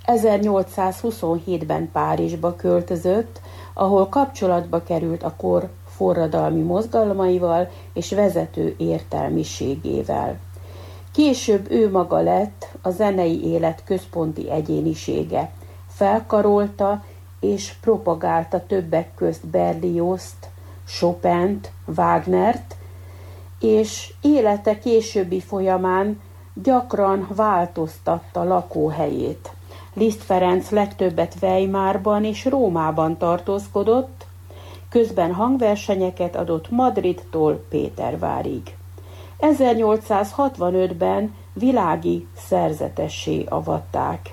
1827-ben Párizsba költözött, ahol kapcsolatba került a kor forradalmi mozgalmaival és vezető értelmiségével. Később ő maga lett a zenei élet központi egyénisége. Felkarolta és propagálta többek közt Berliozzt, Chopint, Wagnert, és élete későbbi folyamán gyakran változtatta lakóhelyét. Liszt Ferenc legtöbbet Weimarban és Rómában tartózkodott, közben hangversenyeket adott Madridtól Pétervárig. 1865-ben világi szerzetessé avatták.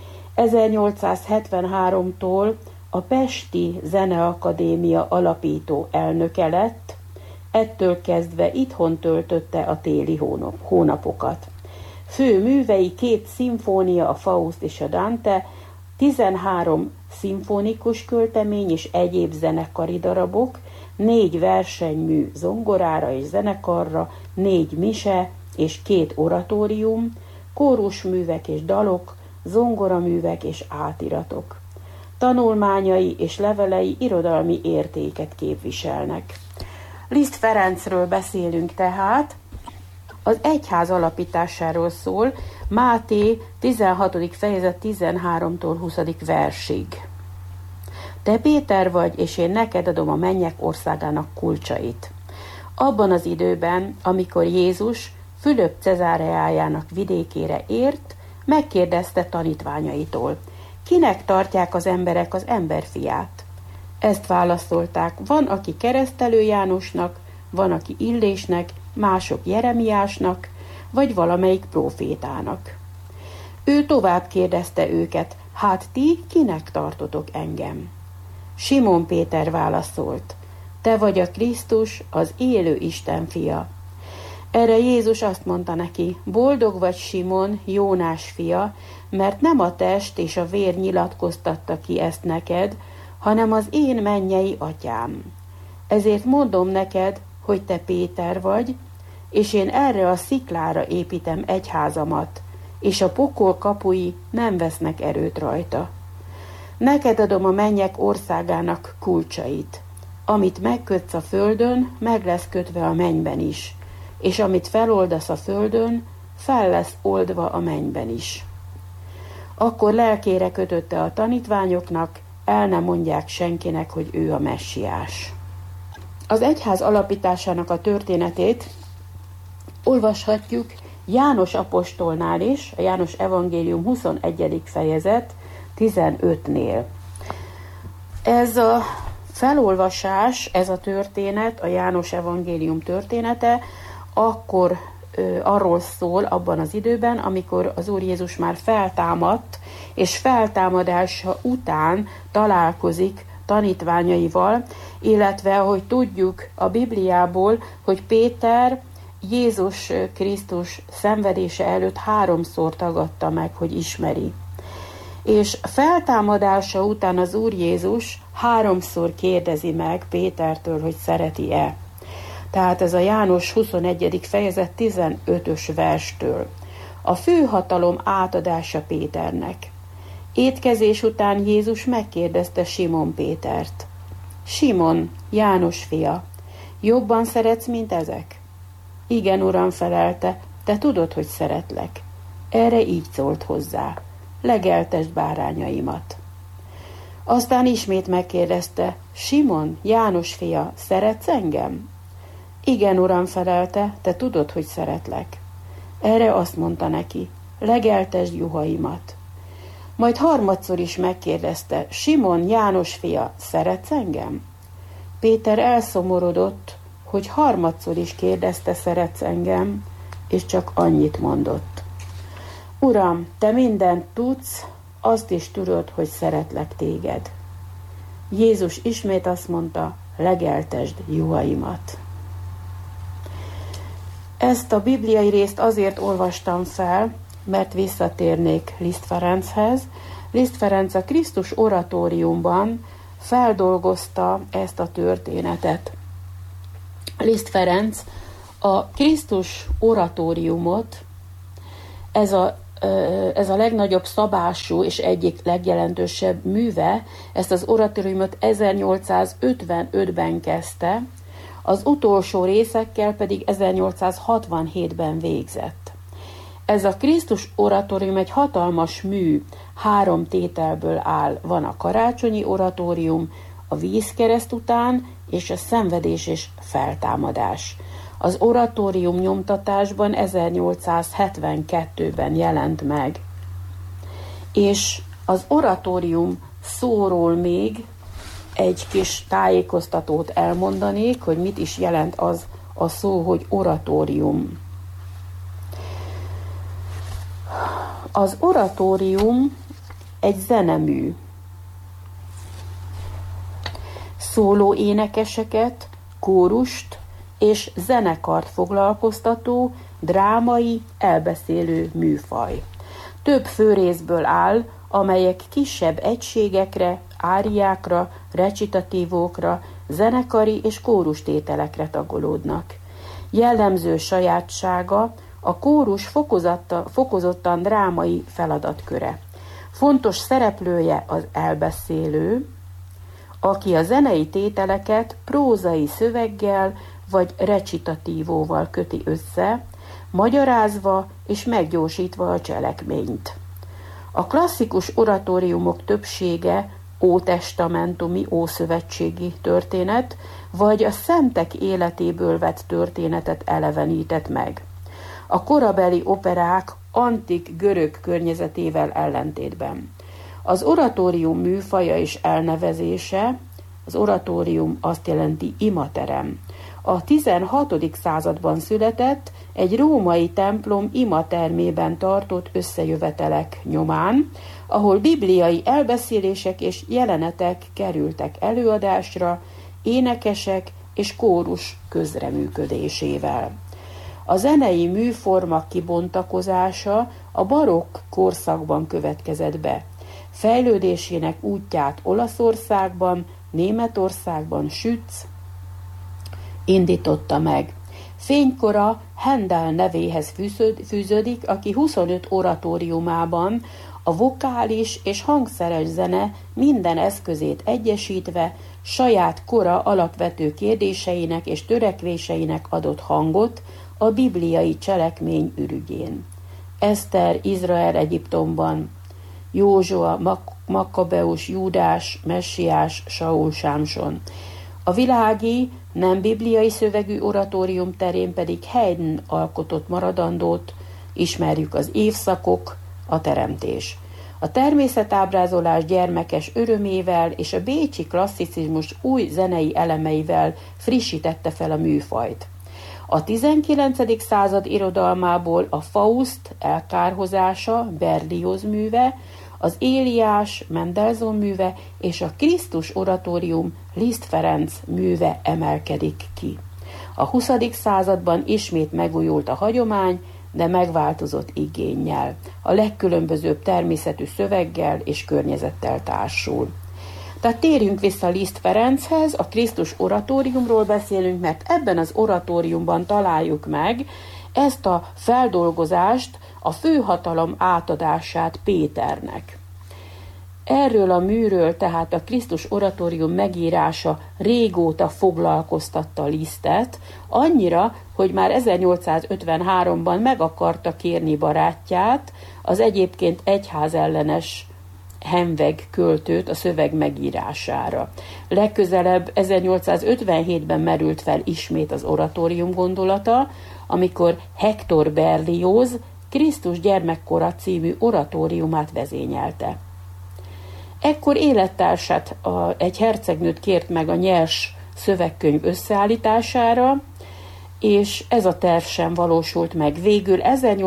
1873-tól a Pesti Zeneakadémia alapító elnöke lett, ettől kezdve itthon töltötte a téli hónapokat. Fő művei 2 szimfónia, a Faust és a Dante, 13 szimfonikus költemény és egyéb zenekari darabok, 4 versenymű zongorára és zenekarra, 4 mise és 2 oratórium, kórusművek és dalok, zongoraművek és átiratok. Tanulmányai és levelei irodalmi értéket képviselnek. Liszt Ferencről beszélünk tehát, az egyház alapításáról szól, Máté 16. fejezet 13-tól 20. versig. Te Péter vagy, és én neked adom a mennyek országának kulcsait. Abban az időben, amikor Jézus Fülöp Cezáreájának vidékére ért, megkérdezte tanítványaitól, kinek tartják az emberek az emberfiát? Ezt válaszolták, van, aki Keresztelő Jánosnak, van, aki Illésnek, mások Jeremiásnak, vagy valamelyik prófétának. Ő tovább kérdezte őket, hát ti kinek tartotok engem? Simon Péter válaszolt, te vagy a Krisztus, az élő Isten fia. Erre Jézus azt mondta neki, boldog vagy Simon, Jónás fia, mert nem a test és a vér nyilatkoztatta ki ezt neked, hanem az én mennyei atyám. Ezért mondom neked, hogy te Péter vagy, és én erre a sziklára építem egyházamat, és a pokol kapui nem vesznek erőt rajta. Neked adom a mennyek országának kulcsait. Amit megkötsz a földön, meg lesz kötve a mennyben is, és amit feloldasz a földön, fel lesz oldva a mennyben is. Akkor lelkére kötötte a tanítványoknak, el nem mondják senkinek, hogy ő a messiás. Az egyház alapításának a történetét olvashatjuk János apostolnál is, a János evangélium 21. fejezet 15-nél. Ez a felolvasás, ez a történet, a János evangélium története, akkor arról szól abban az időben, amikor az Úr Jézus már feltámadt, és feltámadása után találkozik tanítványaival, illetve, hogy tudjuk a Bibliából, hogy Péter Jézus Krisztus szenvedése előtt 3-szor tagadta meg, hogy ismeri. És feltámadása után az Úr Jézus 3-szor kérdezi meg Pétertől, hogy szereti-e. Tehát ez a János 21. fejezet 15-ös verstől. A főhatalom átadása Péternek. Étkezés után Jézus megkérdezte Simon Pétert. Simon, János fia, jobban szeretsz, mint ezek? Igen, Uram, felelte, te tudod, hogy szeretlek. Erre így szólt hozzá. Legeltesd bárányaimat. Aztán ismét megkérdezte, Simon, János fia, szeretsz engem? Igen, Uram, felelte, te tudod, hogy szeretlek. Erre azt mondta neki, legeltesd juhaimat. Majd harmadszor is megkérdezte, Simon, János fia, szeretsz engem? Péter elszomorodott, hogy harmadszor is kérdezte, szeretsz engem, és csak annyit mondott. Uram, te mindent tudsz, azt is tudod, hogy szeretlek téged. Jézus ismét azt mondta, legeltesd juhaimat. Ezt a bibliai részt azért olvastam fel, mert visszatérnék Liszt Ferenchez. Liszt Ferenc a Krisztus oratóriumban feldolgozta ezt a történetet. Liszt Ferenc a Krisztus oratóriumot, ez a ez a legnagyobb szabású és egyik legjelentősebb műve, ezt az oratóriumot 1855-ben kezdte, az utolsó részekkel pedig 1867-ben végzett. Ez a Krisztus oratórium egy hatalmas mű, 3 tételből áll. Van a karácsonyi oratórium, a vízkereszt után és a szenvedés és feltámadás. Az oratórium nyomtatásban 1872-ben jelent meg. És az oratórium szóról még egy kis tájékoztatót elmondanék, hogy mit is jelent az a szó, hogy oratórium. Az oratórium egy zenemű. Szóló énekeseket, kórust és zenekart foglalkoztató, drámai, elbeszélő műfaj. Több főrészből áll, amelyek kisebb egységekre, áriákra, recitatívókra, zenekari és kórustételekre tagolódnak. Jellemző sajátsága a kórus fokozottan drámai feladatköre. Fontos szereplője az elbeszélő, aki a zenei tételeket prózai szöveggel vagy recitatívóval köti össze, magyarázva és meggyorsítva a cselekményt. A klasszikus oratóriumok többsége ótestamentumi, ószövetségi történet, vagy a szentek életéből vett történetet elevenített meg. A korabeli operák antik görög környezetével ellentétben. Az oratórium műfaja és elnevezése, az oratórium azt jelenti imaterem. A 16. században született, egy római templom imatermében tartott összejövetelek nyomán, ahol bibliai elbeszélések és jelenetek kerültek előadásra, énekesek és kórus közreműködésével. A zenei műforma kibontakozása a barokk korszakban következett be. Fejlődésének útját Olaszországban, Németországban Schütz indította meg. Fénykora Handel nevéhez fűződik, aki 25 oratóriumában a vokális és hangszeres zene minden eszközét egyesítve saját kora alapvető kérdéseinek és törekvéseinek adott hangot a bibliai cselekmény ürügyén. Eszter, Izrael Egyiptomban, Józsua, Makkabeus, Júdás, Messiás, Saul, Sámson. A világi, nem bibliai szövegű oratórium terén pedig Haydn alkotott maradandót, ismerjük az évszakok, a teremtés. A természetábrázolás gyermekes örömével és a bécsi klasszicizmus új zenei elemeivel frissítette fel a műfajt. A 19. század irodalmából a Faust elkárhozása, Berlioz műve, az Éliás, Mendelssohn műve és a Krisztus oratórium, Liszt Ferenc műve emelkedik ki. A 20. században ismét megújult a hagyomány, de megváltozott igénnyel, a legkülönbözőbb természetű szöveggel és környezettel társul. Tehát térjünk vissza Liszt Ferenchez, a Krisztus oratóriumról beszélünk, mert ebben az oratóriumban találjuk meg ezt a feldolgozást, a főhatalom átadását Péternek. Erről a műről, tehát a Krisztus oratórium megírása régóta foglalkoztatta Lisztet, annyira, hogy már 1853-ban meg akarta kérni barátját, az egyébként egyházellenes Henveg költőt a szöveg megírására. Legközelebb 1857-ben merült fel ismét az oratórium gondolata, amikor Hector Berlioz Krisztus gyermekkora című oratóriumát vezényelte. Ekkor élettársát egy hercegnőt kért meg a nyers szövegkönyv összeállítására, és ez a terv sem valósult meg. Végül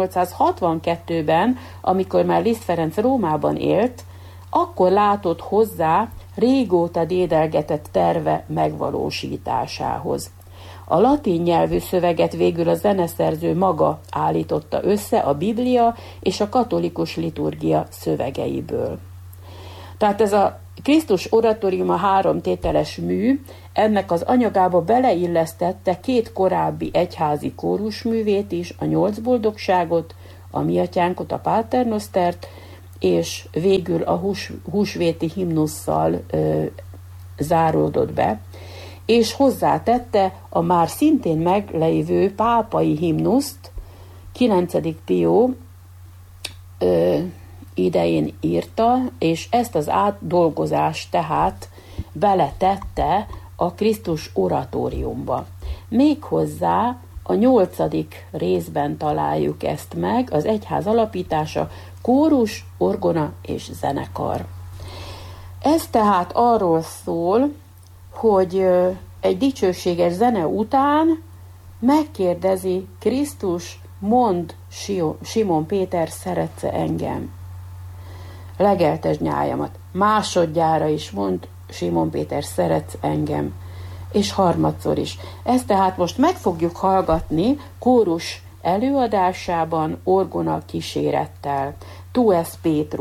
1862-ben, amikor már Liszt Ferenc Rómában élt, akkor látott hozzá régóta dédelgetett terve megvalósításához. A latin nyelvű szöveget végül a zeneszerző maga állította össze a Biblia és a katolikus liturgia szövegeiből. Tehát ez a Krisztus oratórium a 3 tételes mű, ennek az anyagába beleillesztette 2 korábbi egyházi kórusművét is, a 8 boldogságot, a Mi Atyánkot, a Paternostert, és végül a húsvéti himnusszal záródott be, és hozzátette a már szintén meglévő pápai himnuszt, 9. Pió idején írta, és ezt az átdolgozást tehát beletette a Krisztus oratóriumba. Méghozzá a 8. részben találjuk ezt meg, az egyház alapítása, kórus, orgona és zenekar. Ez tehát arról szól, hogy egy dicsőséges zene után megkérdezi Krisztus, mondd, Simon Péter, szeretsz-e engem? Legeltesd nyájamat. Másodjára is mondd, Simon Péter, szeretsz engem? És harmadszor is. Ezt tehát most meg fogjuk hallgatni kórus előadásában, orgona kísérettel. Tu es Pétrus.